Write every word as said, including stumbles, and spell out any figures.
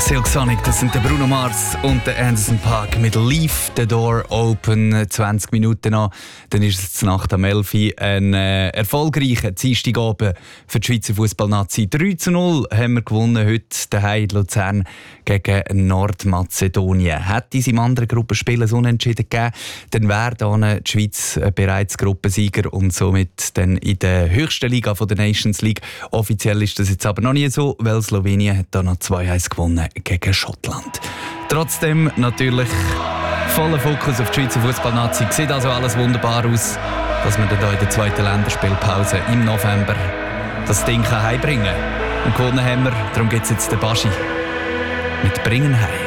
Silk Sonic, das sind der Bruno Mars und der Anderson .Paak mit «Leave the Door Open». zwanzig Minuten noch, dann ist es zur Nacht am elf Uhr. Ein äh, erfolgreicher Dienstagabend für die Schweizer Fußballnazi. drei zu null haben wir gewonnen heute daheim in Luzern gegen Nordmazedonien. Hätte es im anderen Gruppenspiel ein Unentschieden gegeben, dann wäre dann die Schweiz bereits Gruppensieger und somit dann in der höchsten Liga von der Nations League. Offiziell ist das jetzt aber noch nie so, weil Slowenien hat da noch zwei eins gewonnen gegen Schottland. Trotzdem natürlich voller Fokus auf die Schweizer Fußballnazi. Sieht also alles wunderbar aus, dass man dann hier in der zweiten Länderspielpause im November das Ding heimbringen kann. Und gewonnen haben wir, darum gibt es jetzt den Baschi mit «Bringen heim».